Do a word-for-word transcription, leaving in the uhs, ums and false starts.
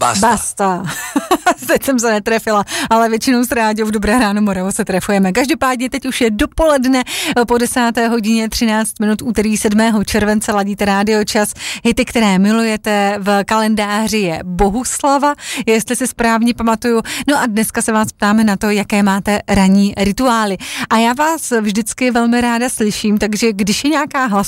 Basta. Basta. Teď jsem se netrefila, ale většinou s rádiou v Dobré ráno Moravo se trefujeme. Každopádně teď už je dopoledne po desáté hodině třináct minut úterý sedmého července ladíte Rádio Čas. Hity, které milujete, v kalendáři je Bohuslava, jestli si správně pamatuju. No a dneska se vás ptáme na to, jaké máte ranní rituály. A já vás vždycky velmi ráda slyším, takže když je nějaká